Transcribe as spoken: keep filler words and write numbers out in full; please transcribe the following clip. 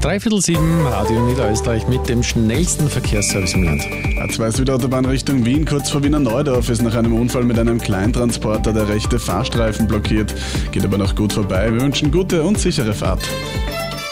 Dreiviertel sieben, Radio Niederösterreich mit dem schnellsten Verkehrsservice im Land. A zwei Südautobahn Richtung Wien, kurz vor Wiener Neudorf, ist nach einem Unfall mit einem Kleintransporter der rechte Fahrstreifen blockiert. Geht aber noch gut vorbei. Wir wünschen gute und sichere Fahrt.